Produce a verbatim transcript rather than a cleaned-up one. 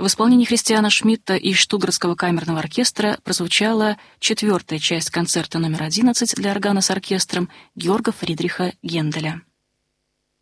В исполнении Христиана Шмидта и Штутгартского камерного оркестра прозвучала четвертая часть концерта номер одиннадцать для органа с оркестром Георга Фридриха Генделя.